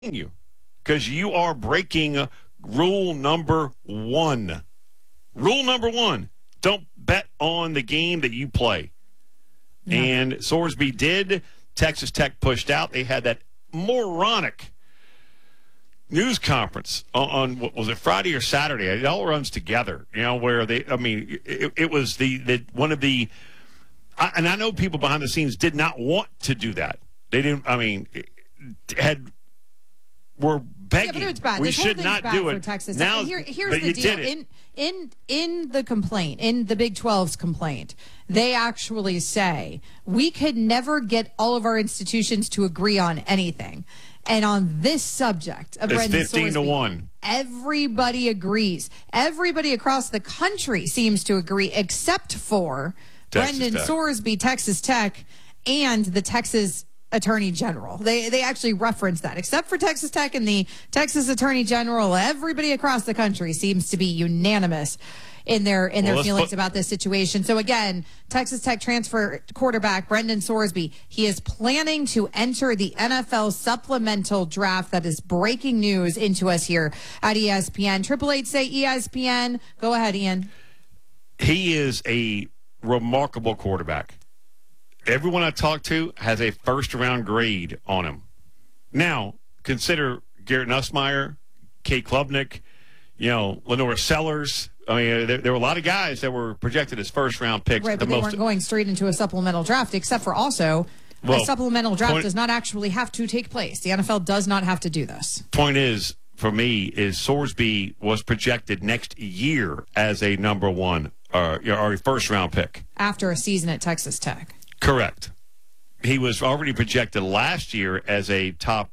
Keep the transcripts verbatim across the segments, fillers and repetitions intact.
you because you are breaking rule number one. Rule number one, don't bet on the game that you play. No. And Sorsby did. Texas Tech pushed out. They had that moronic news conference on, on what was it, Friday or Saturday? It all runs together, you know, where they, I mean, it, it was the, the one of the, I, and I know people behind the scenes did not want to do that. They didn't, I mean, had, were begging. Yeah, but it's bad. We this should not do it. Texas. Now, Here, here's but the you deal. did it. In, in, in the complaint, in the Big twelve's complaint, they actually say we could never get all of our institutions to agree on anything. And on this subject of it's Brendan fifteen to Sorsby, one. Everybody agrees. Everybody across the country seems to agree, except for Texas Brendan Tech. Sorsby, Texas Tech, and the Texas Attorney General. They they actually reference that. Except for Texas Tech and the Texas Attorney General, everybody across the country seems to be unanimous in their in their well, feelings put- about this situation. So again, Texas Tech transfer quarterback Brendan Sorsby, he is planning to enter the N F L supplemental draft. That is breaking news into us here at E S P N. Triple Eight say E S P N. Go ahead, Ian. He is a remarkable quarterback. Everyone I talk to has a first-round grade on him. Now, consider Garrett Nussmeier, Kate Klubnik, you know, Lenora Sellers. I mean, there, there were a lot of guys that were projected as first-round picks. Right, but the they most, weren't going straight into a supplemental draft, except for also well, a supplemental draft point, does not actually have to take place. The N F L does not have to do this. Point is, for me, is Sorsby was projected next year as a number one uh, or a first-round pick. After a season at Texas Tech. Correct. He was already projected last year as a top,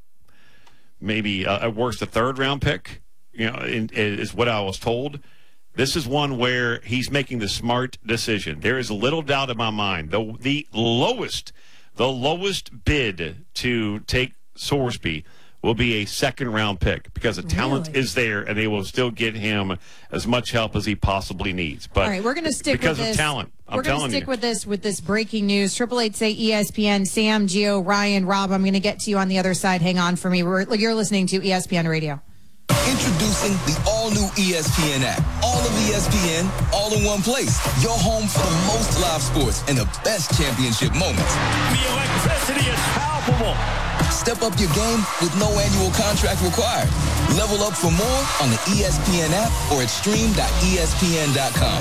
maybe uh, at worst, a third-round pick, you know, in, is what I was told. This is one where he's making the smart decision. There is little doubt in my mind. The, the lowest, the lowest bid to take Sorsby will be a second-round pick because the talent Really? is there, and they will still get him as much help as he possibly needs. But all right, we're going to stick because with this. of talent. I'm we're going to telling stick you. with this with this breaking news. Triple Eight say E S P N. Sam, Gio, Ryan, Rob. I'm going to get to you on the other side. Hang on for me. We're, you're listening to E S P N Radio. Introducing the all-new E S P N app. All of E S P N, all in one place. Your home for the most live sports and the best championship moments. The electricity is palpable. Step up your game with no annual contract required. Level up for more on the E S P N app or at stream dot E S P N dot com.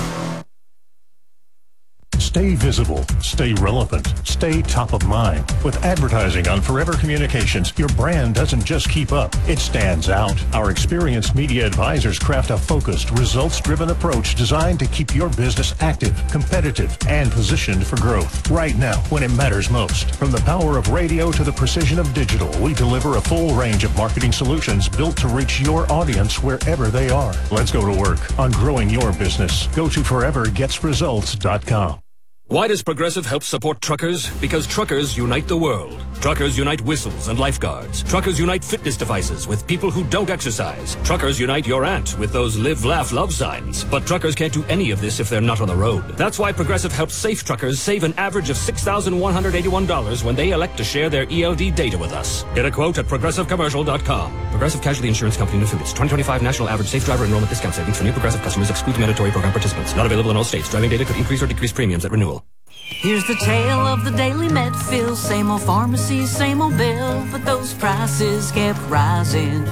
Stay visible, stay relevant, stay top of mind. With advertising on Forever Communications, your brand doesn't just keep up, it stands out. Our experienced media advisors craft a focused, results-driven approach designed to keep your business active, competitive, and positioned for growth. Right now, when it matters most. From the power of radio to the precision of digital, we deliver a full range of marketing solutions built to reach your audience wherever they are. Let's go to work on growing your business. Go to forever gets results dot com. Why does Progressive help support truckers? Because truckers unite the world. Truckers unite whistles and lifeguards. Truckers unite fitness devices with people who don't exercise. Truckers unite your aunt with those live, laugh, love signs. But truckers can't do any of this if they're not on the road. That's why Progressive helps safe truckers save an average of six thousand one hundred eighty-one dollars when they elect to share their E L D data with us. Get a quote at progressive commercial dot com. Progressive Casualty Insurance Company and Affiliates. twenty twenty-five National Average Safe Driver Enrollment Discount Savings for new Progressive customers excludes mandatory program participants. Not available in all states. Driving data could increase or decrease premiums at renewal. Here's the tale of the Daily Medfield. Same old pharmacy, same old bill, but those prices kept rising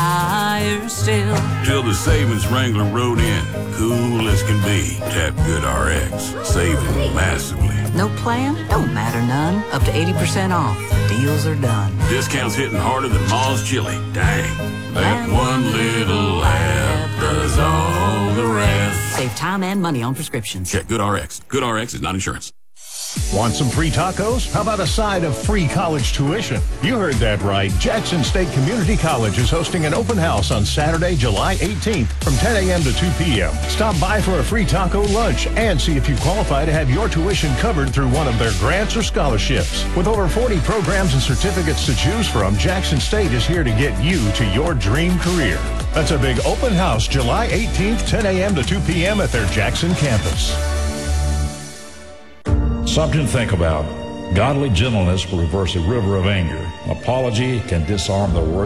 higher still. Till the savings wrangler rode in, cool as can be. Tap Good R X, saving massively. No plan? Don't matter none. Up to eighty percent off. Deals are done. Discounts hitting harder than Ma's chili. Dang, that one little app does all the rest. Save time and money on prescriptions. Check Good R X. Good R X is not insurance. Want some free tacos? How about a side of free college tuition? You heard that right. Jackson State Community College is hosting an open house on Saturday, July eighteenth from ten a.m. to two p.m. Stop by for a free taco lunch and see if you qualify to have your tuition covered through one of their grants or scholarships. With over forty programs and certificates to choose from, Jackson State is here to get you to your dream career. That's a big open house, July eighteenth, ten a.m. to two p.m. at their Jackson campus. Something to think about. Godly gentleness will reverse a river of anger. An apology can disarm the worst